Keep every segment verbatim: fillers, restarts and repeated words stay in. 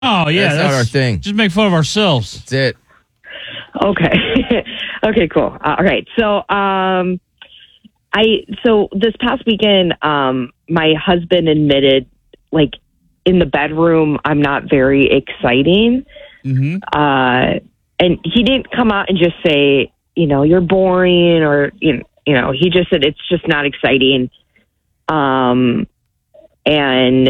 Oh, yeah. That's, that's not our thing. Just make fun of ourselves. That's it. Okay. Okay, cool. Uh, all right. So, um, I, so this past weekend, um, my husband admitted, like, in the bedroom, I'm not very exciting. Mm-hmm. Uh, and he didn't come out and just say, you know, you're boring or, you know, you know, he just said, it's just not exciting. Um, and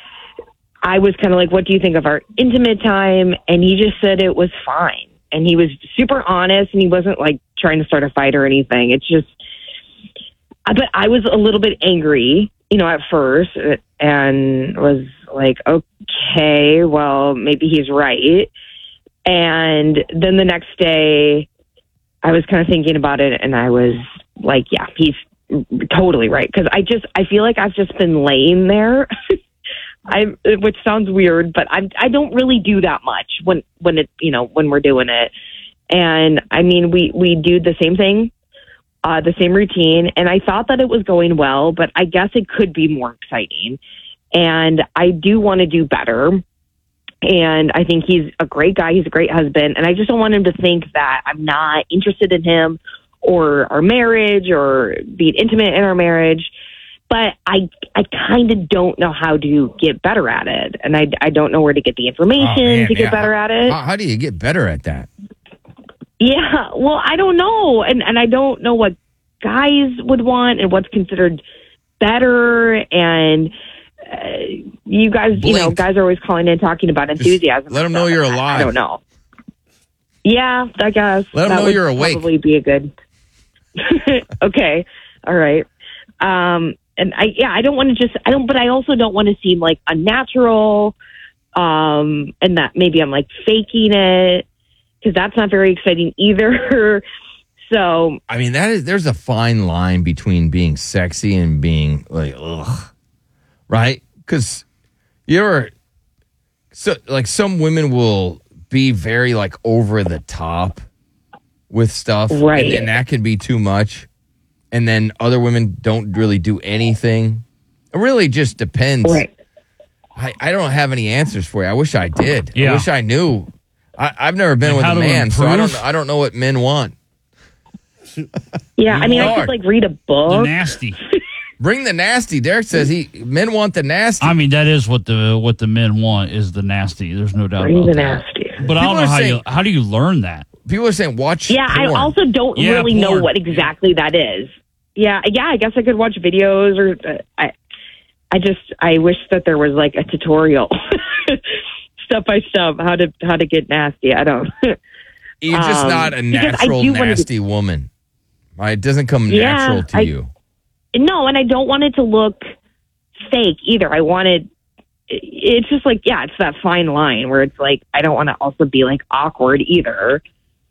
I was kind of like, what do you think of our intimate time? And he just said it was fine. And he was super honest and he wasn't like trying to start a fight or anything. It's just, but I was a little bit angry, you know, at first and was like, okay, well, maybe he's right. And then the next day I was kind of thinking about it and I was like, yeah, he's totally right. Cause I just, I feel like I've just been laying there. I, which sounds weird, but I I don't really do that much when, when it, you know, when we're doing it. And I mean, we, we do the same thing, uh, the same routine. And I thought that it was going well, but I guess it could be more exciting. And I do want to do better. And I think he's a great guy. He's a great husband. And I just don't want him to think that I'm not interested in him or our marriage or being intimate in our marriage. But I I kind of don't know how to get better at it. And I, I don't know where to get the information Oh, man, to get yeah. better at it. How, how do you get better at that? Yeah, well, I don't know. And, and I don't know what guys would want and what's considered better. And uh, you guys, you know, Blink. guys are always calling in talking about enthusiasm. let 'em and know stuff. you're I- alive. I don't know. Yeah, I guess. Let 'em that know would you're awake. Probably be a good. Okay. All right. Um, and I, yeah, I don't want to just, I don't, but I also don't want to seem like unnatural. Um, and that maybe I'm like faking it because that's not very exciting either. So, I mean, that is, there's a fine line between being sexy and being like, ugh, right? Because you're, so like some women will be very like over the top with stuff. Right. And, and that can be too much. And then other women don't really do anything. It really just depends. right. I, I don't have any answers for you. I wish I did. Yeah. I wish I knew. I, I've never been Like with how a to man, so I improve? don't. I don't know what men want. Yeah. I mean, I Lord. could like read a The book. nasty. Bring the nasty. Derek says he men want the nasty. I mean, that is what the what the men want is the nasty. There's no doubt Bring about the that. nasty. But I People don't know are how saying- you how do you learn that? People are saying watch. Yeah, porn. I also don't Yeah, really know porn. what exactly that is. Yeah, yeah, I guess I could watch videos or uh, I I just I wish that there was like a tutorial step by step how to how to get nasty. I don't. You're just um, not a because I natural do wanna nasty woman. Right? It doesn't come Yeah, natural to I- you. No, and I don't want it to look fake either. I wanted it's just like yeah, it's that fine line where it's like I don't want to also be like awkward either.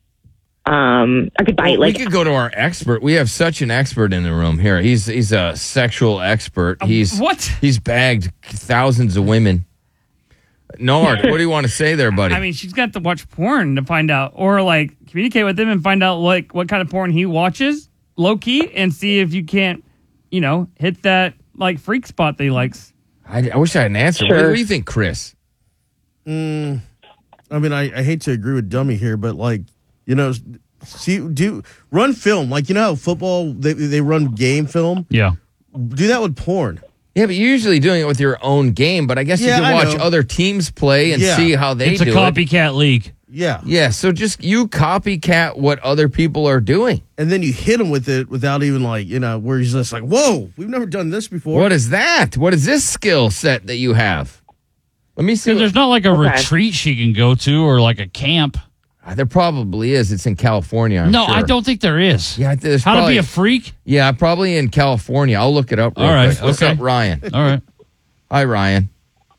Um, I could buy Well, like we could go to our expert. We have such an expert in the room here. He's he's a sexual expert. He's what? He's bagged thousands of women. Nord, what do you want to say there, buddy? I mean, she's got to watch porn to find out, or like communicate with him and find out like what kind of porn he watches, low key, and see if you can't, you know, hit that like freak spot that he likes. I, I wish I had an answer. What, Sure. what do you think, Chris? Mm, I mean, I, I hate to agree with Dummy here, but like, you know, see, do run film. Like, you know how football, they, they run game film? Yeah. Do that with porn. Yeah, but you're usually doing it with your own game. But I guess Yeah, you can I watch know. other teams play and Yeah. see how they It's a do it. copycat league. Yeah. Yeah, so just you copycat what other people are doing. And then you hit him with it without even like, you know, where he's just like, whoa, we've never done this before. What is that? What is this skill set that you have? Let me see. Because there's What, not like a Okay. retreat she can go to or like a camp. Ah, there probably is. It's in California. I'm no, sure. I don't think there is. Yeah, there's How probably, to be a freak? Yeah, probably in California. I'll look it up real All right, quick. What's okay. up, Ryan? All right. Hi, Ryan.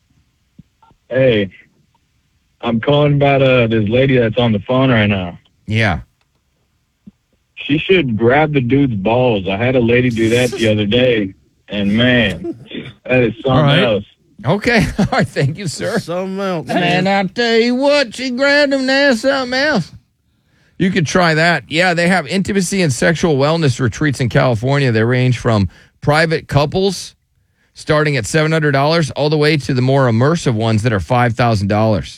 Hey, I'm calling about uh, this lady that's on the phone right now. Yeah. She should grab the dude's balls. I had a lady do that the other day, and man, that is something All right. else. Okay. All right. Thank you, sir. Something else. Man, I tell you what, she grabbed him. There's something else. You could try that. Yeah, they have intimacy and sexual wellness retreats in California. They range from private couples starting at seven hundred dollars all the way to the more immersive ones that are five thousand dollars.